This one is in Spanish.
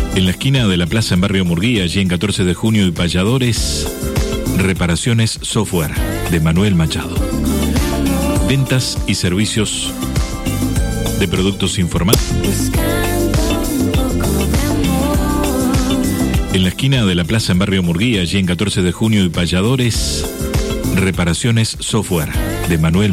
En la esquina de la plaza en Barrio Murguía, allí en 14 de junio y Payadores, Reparaciones Software de Manuel Machado. Ventas y servicios de productos informáticos. En la esquina de la plaza en Barrio Murguía, allí en 14 de junio y Payadores, Reparaciones Software de Manuel